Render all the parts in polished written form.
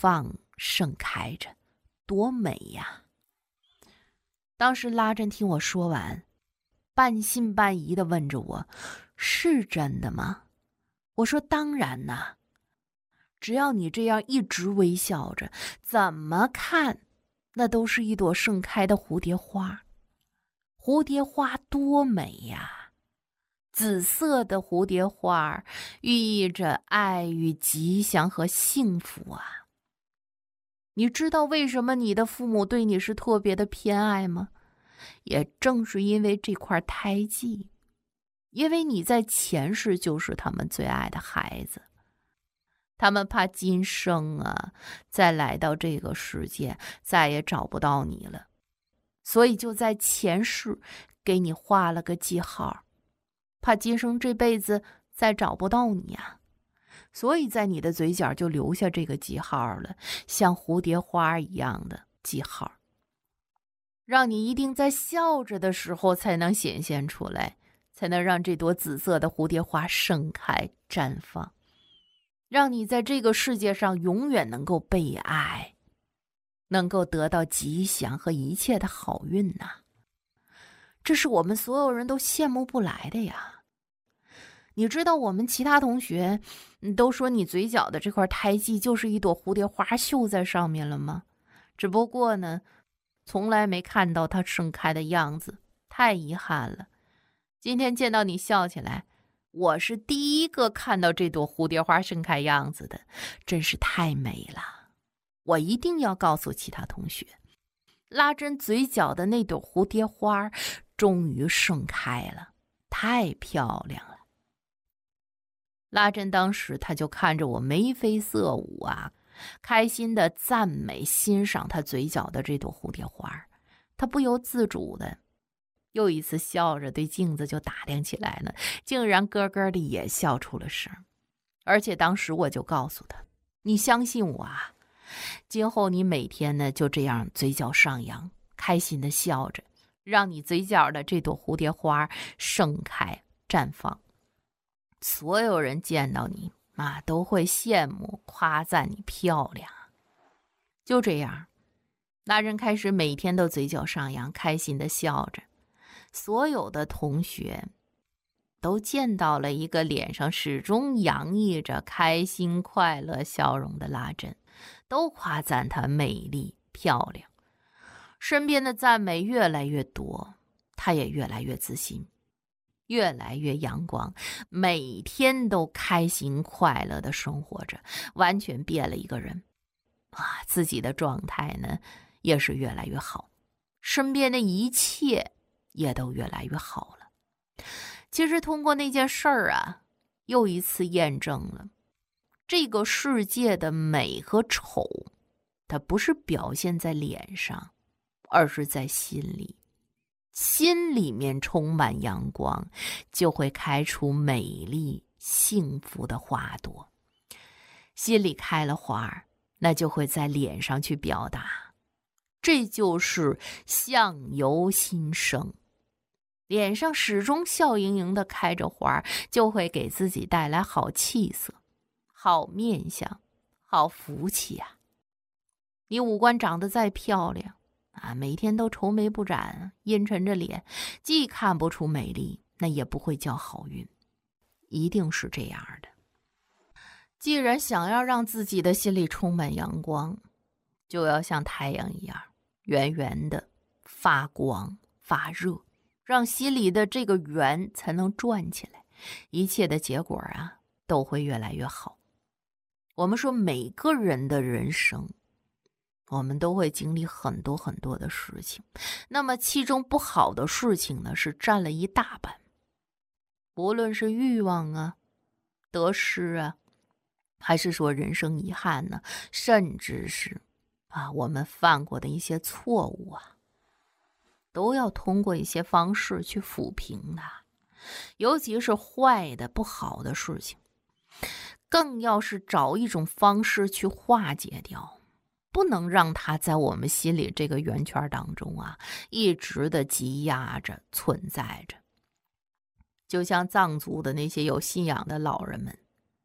放盛开着，多美呀！当时拉珍听我说完，半信半疑地问着我，是真的吗？我说当然呐，只要你这样一直微笑着，怎么看那都是一朵盛开的蝴蝶花。蝴蝶花多美呀！紫色的蝴蝶花寓意着爱与吉祥和幸福啊！你知道为什么你的父母对你是特别的偏爱吗？也正是因为这块胎记，因为你在前世就是他们最爱的孩子，他们怕今生啊再来到这个世界再也找不到你了，所以就在前世给你画了个记号，怕今生这辈子再找不到你啊，所以在你的嘴角就留下这个记号了，像蝴蝶花一样的记号，让你一定在笑着的时候才能显现出来，才能让这朵紫色的蝴蝶花盛开绽放，让你在这个世界上永远能够被爱，能够得到吉祥和一切的好运呐。这是我们所有人都羡慕不来的呀。你知道我们其他同学都说你嘴角的这块胎记就是一朵蝴蝶花绣在上面了吗？只不过呢，从来没看到它盛开的样子，太遗憾了。今天见到你笑起来，我是第一个看到这朵蝴蝶花盛开样子的，真是太美了。我一定要告诉其他同学，拉珍嘴角的那朵蝴蝶花终于盛开了，太漂亮了。拉珍当时他就看着我眉飞色舞啊，开心的赞美欣赏他嘴角的这朵蝴蝶花，他不由自主的又一次笑着对镜子就打量起来了，竟然咯咯的也笑出了声。而且当时我就告诉他，你相信我啊，今后你每天呢就这样嘴角上扬，开心的笑着，让你嘴角的这朵蝴蝶花盛开绽放，所有人见到你啊都会羡慕夸赞你漂亮。就这样，拉珍开始每天都嘴角上扬，开心的笑着，所有的同学都见到了一个脸上始终洋溢着开心快乐笑容的拉珍，都夸赞她美丽漂亮。身边的赞美越来越多，她也越来越自信，越来越阳光，每天都开心快乐的生活着，完全变了一个人啊！自己的状态呢也是越来越好，身边的一切也都越来越好了。其实通过那件事儿啊，又一次验证了这个世界的美和丑，它不是表现在脸上，而是在心里。心里面充满阳光，就会开出美丽幸福的花朵。心里开了花，那就会在脸上去表达，这就是相由心生。脸上始终笑盈盈的开着花，就会给自己带来好气色、好面相、好福气啊。你五官长得再漂亮啊，每天都愁眉不展，阴沉着脸，既看不出美丽，那也不会叫好运，一定是这样的。既然想要让自己的心里充满阳光，就要像太阳一样圆圆的发光发热，让心里的这个圆才能转起来，一切的结果啊都会越来越好。我们说每个人的人生，我们都会经历很多很多的事情，那么其中不好的事情呢是占了一大半，无论是欲望啊、得失啊，还是说人生遗憾呢，甚至是我们犯过的一些错误啊，都要通过一些方式去抚平它。尤其是坏的不好的事情，更要是找一种方式去化解掉，不能让它在我们心里这个圆圈当中一直的积压着存在着。就像藏族的那些有信仰的老人们，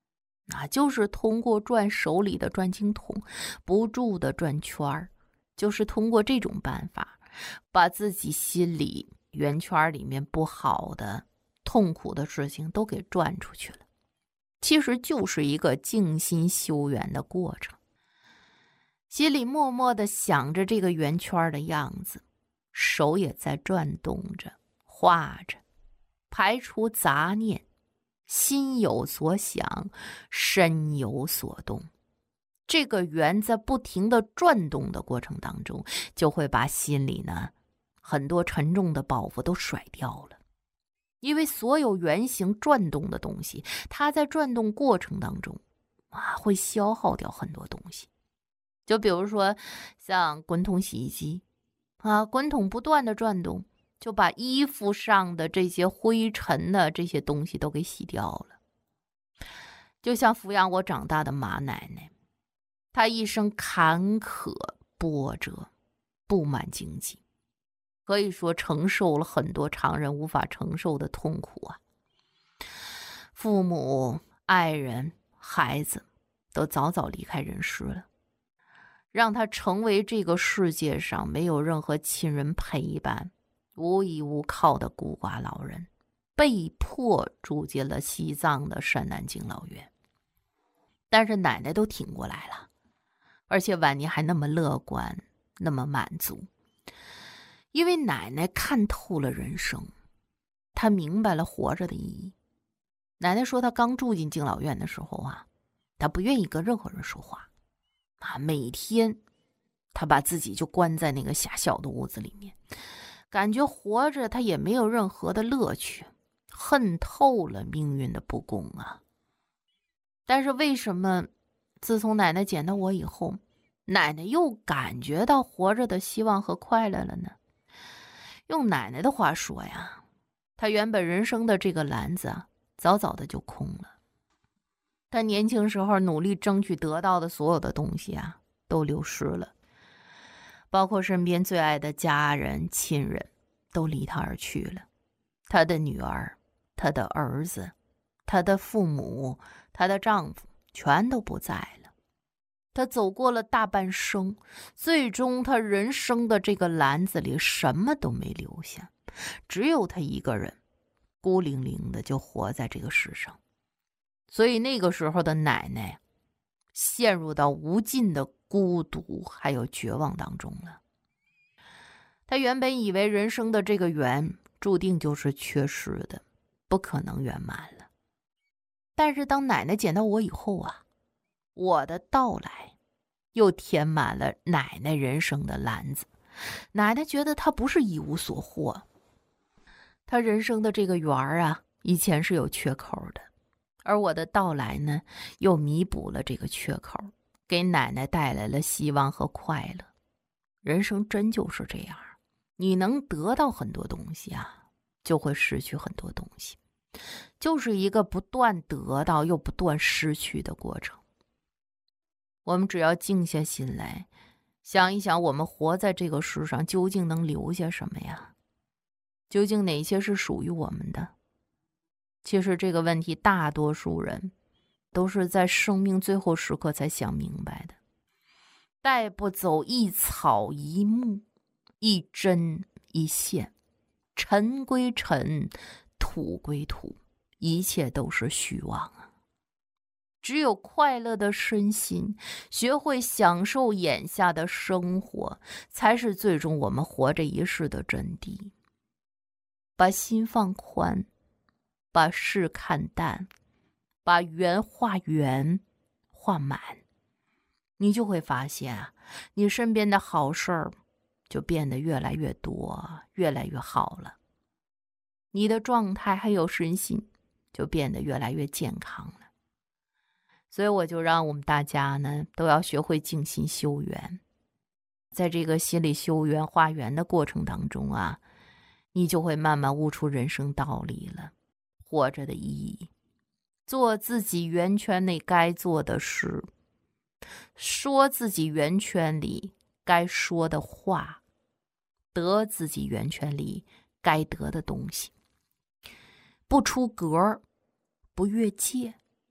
就是通过转手里的转经筒，不住的转圈儿，就是通过这种办法，把自己心里圆圈里面不好的、痛苦的事情都给转出去了。其实就是一个静心修圆的过程，心里默默的想着这个圆圈的样子，手也在转动着、画着，排除杂念，心有所想，身有所动。这个圆在不停的转动的过程当中，就会把心里呢很多沉重的包袱都甩掉了。因为所有圆形转动的东西，它在转动过程当中会消耗掉很多东西。就比如说像滚筒洗衣机滚筒不断的转动，就把衣服上的这些灰尘的这些东西都给洗掉了。就像抚养我长大的马奶奶，她一生坎坷波折，布满荆棘，可以说承受了很多常人无法承受的痛苦啊。父母、爱人、孩子都早早离开人世了，让他成为这个世界上没有任何亲人陪伴、无依无靠的孤寡老人，被迫住进了西藏的山南敬老院。但是奶奶都挺过来了，而且晚年还那么乐观，那么满足。因为奶奶看透了人生，她明白了活着的意义。奶奶说她刚住进敬老院的时候她不愿意跟任何人说话每天她把自己就关在那个狭小的屋子里面，感觉活着她也没有任何的乐趣，恨透了命运的不公但是为什么自从奶奶捡到我以后，奶奶又感觉到活着的希望和快乐了呢？用奶奶的话说呀，她原本人生的这个篮子早早的就空了。她年轻时候努力争取得到的所有的东西都流失了，包括身边最爱的家人、亲人都离她而去了。她的女儿、她的儿子、她的父母、她的丈夫全都不在了。她走过了大半生，最终她人生的这个篮子里什么都没留下，只有她一个人孤零零的就活在这个世上。所以那个时候的奶奶陷入到无尽的孤独还有绝望当中了。她原本以为人生的这个圆注定就是缺失的，不可能圆满了。但是当奶奶捡到我以后我的到来又填满了奶奶人生的篮子。奶奶觉得她不是一无所获，她人生的这个圆以前是有缺口的，而我的到来呢，又弥补了这个缺口，给奶奶带来了希望和快乐。人生真就是这样，你能得到很多东西就会失去很多东西，就是一个不断得到又不断失去的过程。我们只要静下心来，想一想我们活在这个世上究竟能留下什么呀？究竟哪些是属于我们的？其实这个问题大多数人都是在生命最后时刻才想明白的。带不走一草一木，一针一线，尘归尘，土归土，一切都是虚妄只有快乐的身心，学会享受眼下的生活，才是最终我们活这一世的真谛。把心放宽，把事看淡，把圆画圆，画满，你就会发现你身边的好事儿就变得越来越多，越来越好了。你的状态还有身心就变得越来越健康了。所以我就让我们大家呢都要学会静心修圆。在这个心理修圆化圆的过程当中你就会慢慢悟出人生道理了，活着的意义，做自己圆圈内该做的事，说自己圆圈里该说的话，得自己圆圈里该得的东西，不出格，不越界，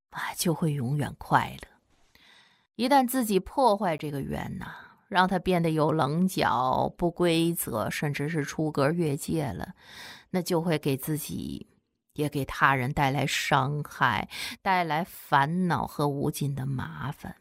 就会永远快乐。一旦自己破坏这个圆让它变得有棱角、不规则，甚至是出格越界了，那就会给自己也给他人带来伤害，带来烦恼和无尽的麻烦。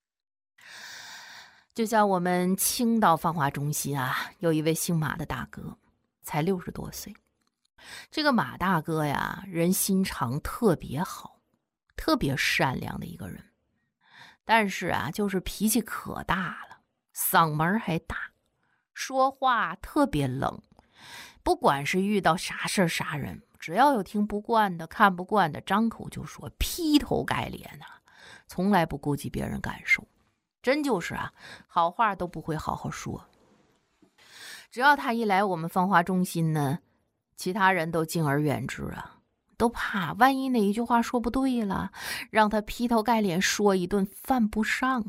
就像我们青岛芳华中心有一位姓马的大哥，才60多岁。这个马大哥呀，人心肠特别好，特别善良的一个人。但是就是脾气可大了，嗓门还大，说话特别冷。不管是遇到啥事啥人，只要有听不惯的、看不惯的，张口就说，劈头盖脸从来不顾及别人感受。真就是好话都不会好好说。只要他一来我们芳华中心呢，其他人都敬而远之都怕万一哪一句话说不对了，让他劈头盖脸说一顿，犯不上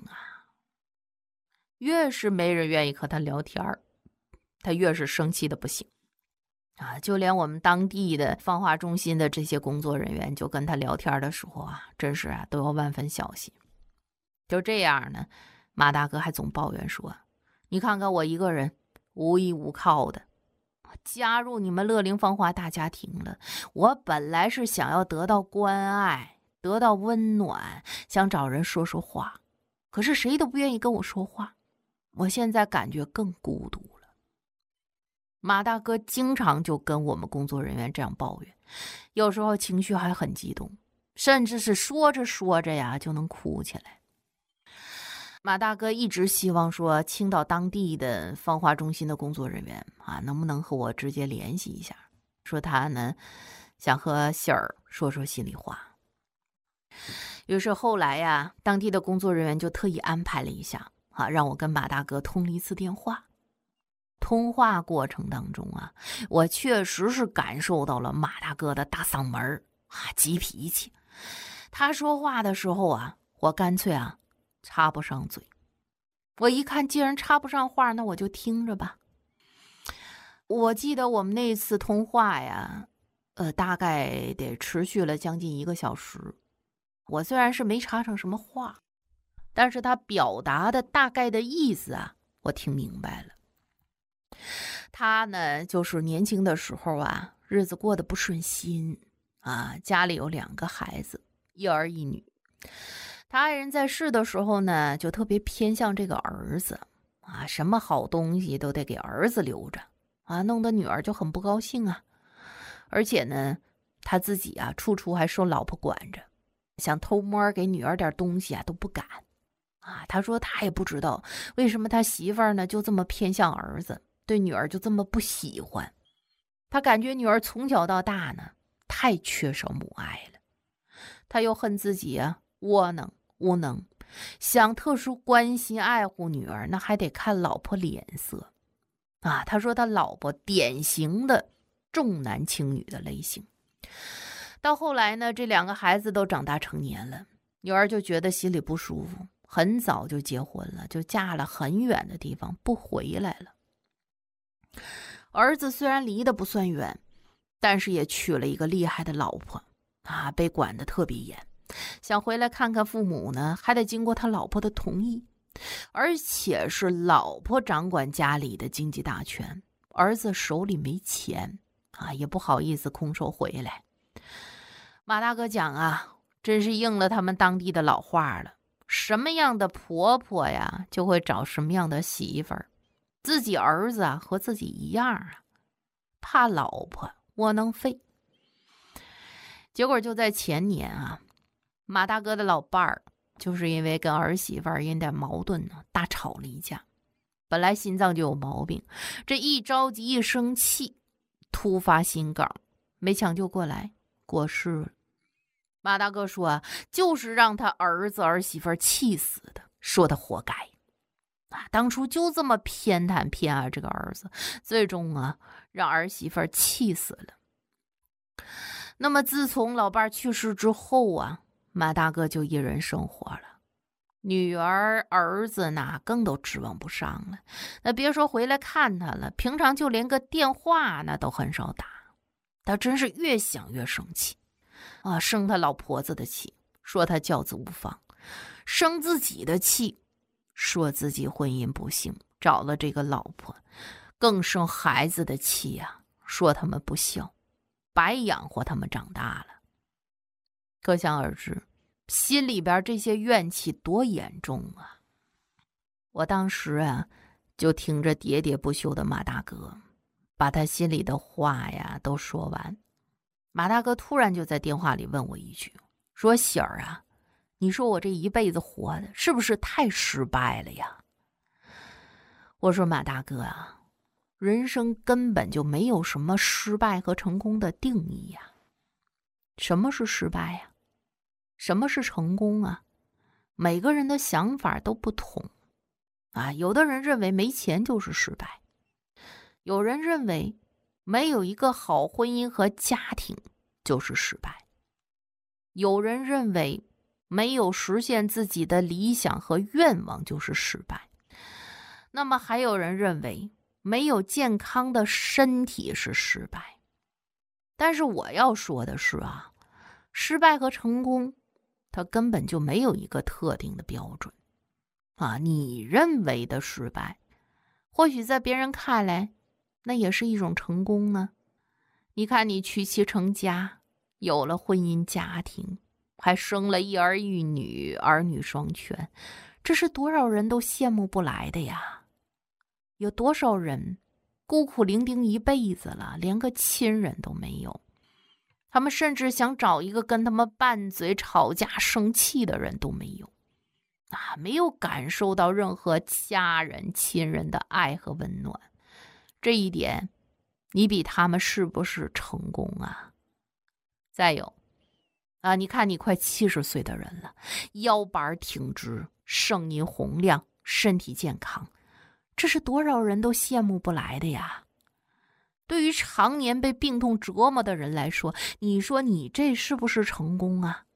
越是没人愿意和他聊天，他越是生气的不行就连我们当地的芳华中心的这些工作人员，就跟他聊天的时候真是都要万分小心。就这样呢，马大哥还总抱怨说，你看看我一个人无依无靠的，加入你们乐龄芳华大家庭了，我本来是想要得到关爱，得到温暖，想找人说说话，可是谁都不愿意跟我说话，我现在感觉更孤独了。马大哥经常就跟我们工作人员这样抱怨，有时候情绪还很激动，甚至是说着说着就能哭起来。马大哥一直希望说，青岛当地的芳华中心的工作人员能不能和我直接联系一下，说他呢想和喜儿说说心里话。于是后来当地的工作人员就特意安排了一下让我跟马大哥通了一次电话。通话过程当中我确实是感受到了马大哥的大嗓门急脾气。他说话的时候我干脆插不上嘴。我一看既然插不上话，那我就听着吧。我记得我们那次通话大概得持续了将近1个小时。我虽然是没插上什么话，但是他表达的大概的意思我听明白了。他呢就是年轻的时候日子过得不顺心家里有2个孩子，1儿1女。他爱人在世的时候呢，就特别偏向这个儿子什么好东西都得给儿子留着弄得女儿就很不高兴而且呢，他自己处处还受老婆管着，想偷摸给女儿点东西都不敢他说他也不知道为什么他媳妇儿呢就这么偏向儿子，对女儿就这么不喜欢。他感觉女儿从小到大呢太缺少母爱了，他又恨自己窝囊无能，想特殊关心爱护女儿，那还得看老婆脸色他说他老婆典型的重男轻女的类型。到后来呢，这2个孩子都长大成年了，女儿就觉得心里不舒服，很早就结婚了，就嫁了很远的地方，不回来了。儿子虽然离得不算远，但是也娶了一个厉害的老婆被管得特别严，想回来看看父母呢，还得经过他老婆的同意，而且是老婆掌管家里的经济大权，儿子手里没钱也不好意思空手回来。马大哥讲真是应了他们当地的老话了，什么样的婆婆就会找什么样的媳妇儿，自己儿子和自己一样怕老婆窝囊废。结果就在前年马大哥的老伴儿就是因为跟儿媳妇因点矛盾大吵了一架。本来心脏就有毛病，这一着急一生气，突发心梗，没抢救过来，过世了。马大哥说就是让他儿子儿媳妇气死的，说他活该当初就这么偏袒偏爱这个儿子，最终让儿媳妇气死了。那么自从老伴去世之后马大哥就一人生活了，女儿儿子那更都指望不上了，那别说回来看他了，平常就连个电话那都很少打。他真是越想越生气生他老婆子的气， 说他教子无方，生自己的气，说自己婚姻不幸，找了这个老婆，更生孩子的气啊，说他们不孝，白养活他们长大了。可想而知，心里边这些怨气多严重啊！我当时啊，就听着喋喋不休的马大哥把他心里的话呀都说完。马大哥突然就在电话里问我一句，说喜儿啊，你说我这一辈子活的是不是太失败了呀？我说马大哥啊，人生根本就没有什么失败和成功的定义呀。什么是失败呀？什么是成功啊？每个人的想法都不同啊。有的人认为没钱就是失败，有人认为没有一个好婚姻和家庭就是失败，有人认为没有实现自己的理想和愿望就是失败，那么还有人认为没有健康的身体是失败。但是我要说的是啊，失败和成功它根本就没有一个特定的标准啊！你认为的失败，或许在别人看来，那也是一种成功呢。你看你娶妻成家，有了婚姻家庭，还生了一儿一女，儿女双全，这是多少人都羡慕不来的呀！有多少人孤苦伶仃一辈子了，连个亲人都没有。他们甚至想找一个跟他们拌嘴、吵架、生气的人都没有啊，没有感受到任何家人、亲人的爱和温暖。这一点，你比他们是不是成功啊？再有啊，你看你快70岁的人了，腰板挺直，声音洪亮，身体健康，这是多少人都羡慕不来的呀。对于常年被病痛折磨的人来说，你说你这是不是成功啊？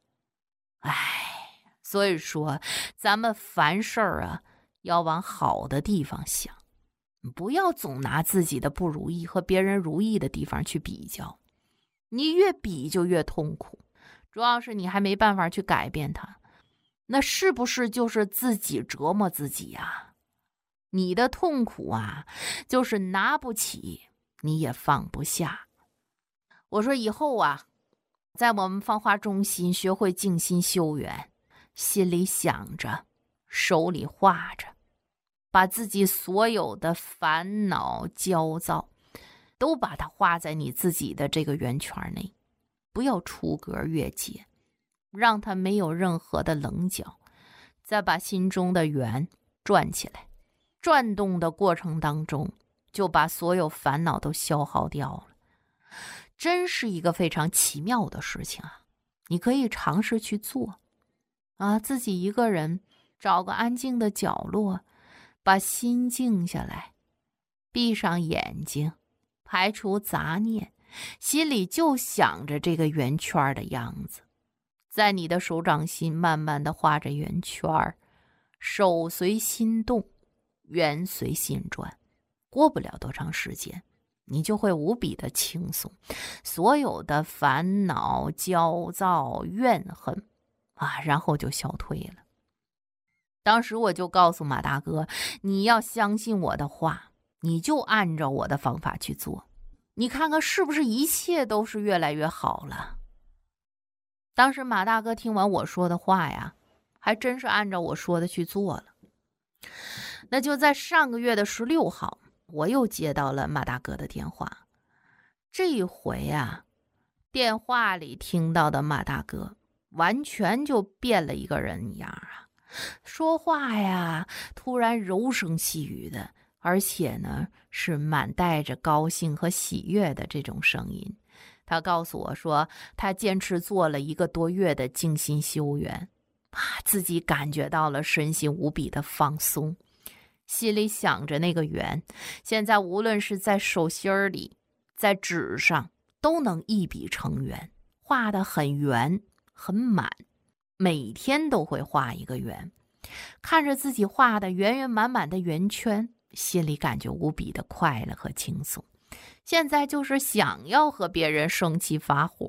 所以说咱们凡事啊要往好的地方想，不要总拿自己的不如意和别人如意的地方去比较，你越比就越痛苦，主要是你还没办法去改变它，那是不是就是自己折磨自己啊？你的痛苦啊，就是拿不起你也放不下。我说以后啊，在我们芳华中心学会静心修缘，心里想着，手里画着，把自己所有的烦恼焦躁都把它画在你自己的这个圆圈内，不要出格越界，让它没有任何的棱角，再把心中的圆转起来，转动的过程当中就把所有烦恼都消耗掉了，真是一个非常奇妙的事情啊！你可以尝试去做啊，自己一个人找个安静的角落，把心静下来，闭上眼睛，排除杂念，心里就想着这个圆圈的样子，在你的手掌心慢慢的画着圆圈，手随心动，圆随心转，过不了多长时间，你就会无比的轻松，所有的烦恼、焦躁、怨恨啊，然后就消退了。当时我就告诉马大哥，你要相信我的话，你就按照我的方法去做，你看看是不是一切都是越来越好了。当时马大哥听完我说的话呀，还真是按照我说的去做了。那就在上个月的16号，我又接到了马大哥的电话。这一回啊，电话里听到的马大哥完全就变了一个人一样啊，说话呀突然柔声细语的，而且呢是满带着高兴和喜悦的这种声音。他告诉我说，他坚持做了1个多月的静心修缘自己感觉到了身心无比的放松，心里想着那个圆，现在无论是在手心里，在纸上，都能一笔成圆，画得很圆很满，每天都会画1个圆，看着自己画的圆圆满满的圆圈，心里感觉无比的快乐和轻松。现在就是想要和别人生气发火，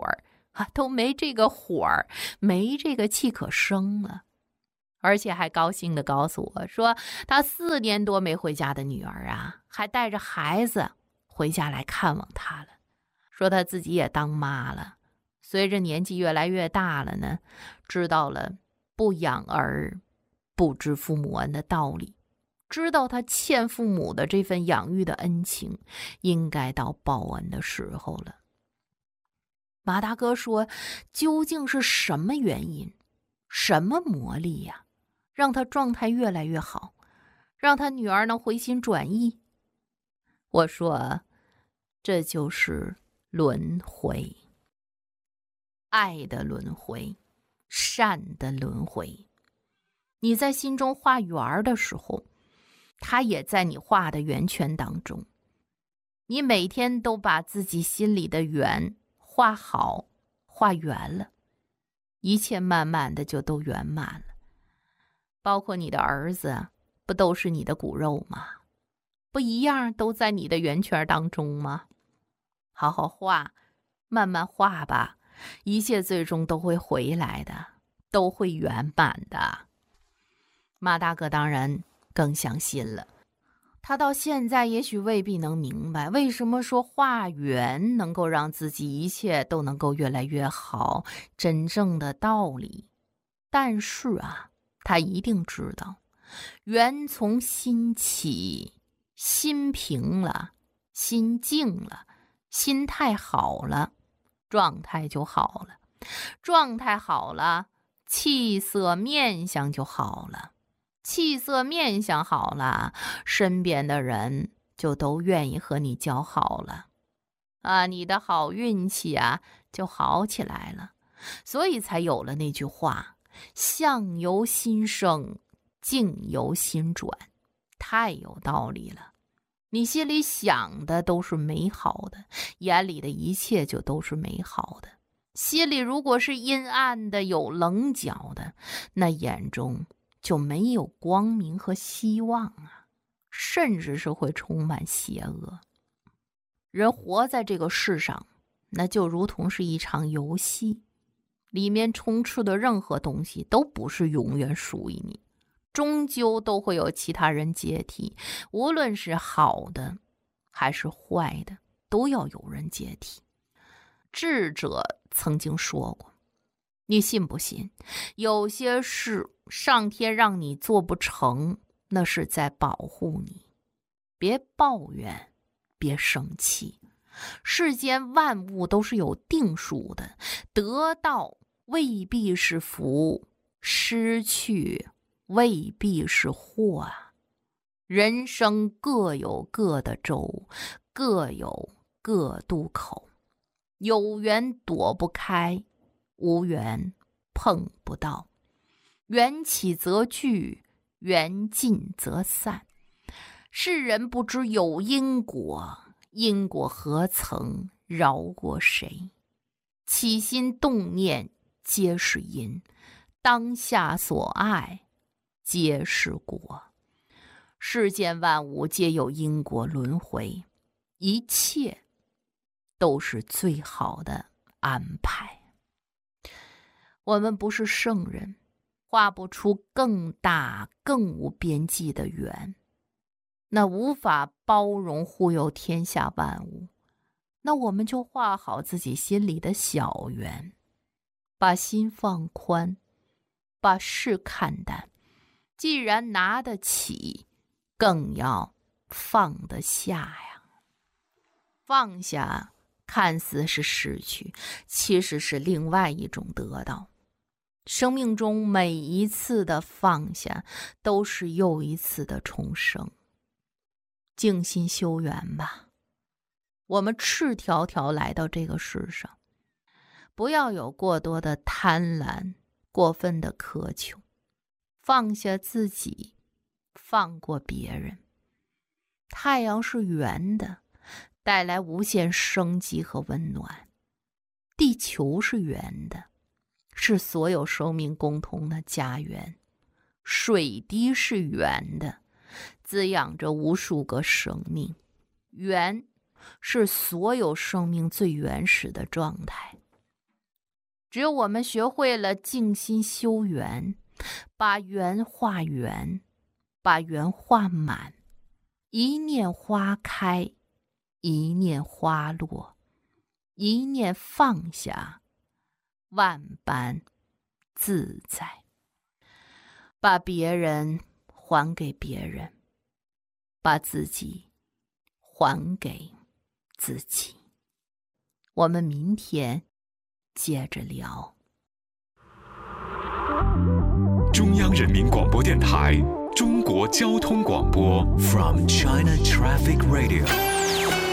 都没这个火儿，没这个气可生了。而且还高兴地告诉我说，他4年多没回家的女儿啊，还带着孩子回家来看望他了。说他自己也当妈了，随着年纪越来越大了呢，知道了不养儿不知父母恩的道理，知道他欠父母的这份养育的恩情，应该到报恩的时候了。马大哥说，究竟是什么原因，什么魔力呀，让他状态越来越好，让他女儿能回心转意？我说，这就是轮回，爱的轮回，善的轮回。你在心中画圆的时候，它也在你画的圆圈当中。你每天都把自己心里的圆画好，画圆了，一切慢慢的就都圆满了。包括你的儿子，不都是你的骨肉吗？不一样都在你的圆圈当中吗？好好画，慢慢画吧，一切最终都会回来的，都会圆满的。马大哥当然更相信了，他到现在也许未必能明白为什么说画圆能够让自己一切都能够越来越好，真正的道理。但是啊，他一定知道，圆从心起，心平了，心静了，心态好了，状态就好了，状态好了，气色面相就好了，气色面相好了，身边的人就都愿意和你交好了啊，你的好运气啊就好起来了。所以才有了那句话，相由心生，境由心转，太有道理了。你心里想的都是美好的，眼里的一切就都是美好的。心里如果是阴暗的，有棱角的，那眼中就没有光明和希望啊，甚至是会充满邪恶。人活在这个世上，那就如同是一场游戏，里面充斥的任何东西都不是永远属于你，终究都会有其他人接替，无论是好的还是坏的，都要有人接替。智者曾经说过，你信不信，有些事上天让你做不成，那是在保护你。别抱怨，别生气，世间万物都是有定数的，得到未必是福，失去未必是祸啊。人生各有各的舟，各有各渡口，有缘躲不开，无缘碰不到。缘起则聚，缘尽则散。世人不知有因果，因果何曾饶过谁？起心动念皆是因，当下所爱皆是果。世间万物皆有因果轮回，一切都是最好的安排。我们不是圣人，画不出更大更无边际的圆，那无法包容护佑天下万物，那我们就画好自己心里的小圆，把心放宽，把事看淡。既然拿得起，更要放得下呀。放下看似是失去，其实是另外一种得到。生命中每一次的放下，都是又一次的重生。静心修缘吧，我们赤条条来到这个世上，不要有过多的贪婪，过分的苛求，放下自己，放过别人。太阳是圆的，带来无限生机和温暖。地球是圆的，是所有生命共同的家园。水滴是圆的，滋养着无数个生命。圆是所有生命最原始的状态。 只有我们学会了静心修缘，把缘化圆，把缘化满，一念花开，一念花落，一念放下，万般自在。把别人还给别人，把自己还给自己。我们明天接着聊。 中央人民广播电台中国交通广播 From China Traffic Radio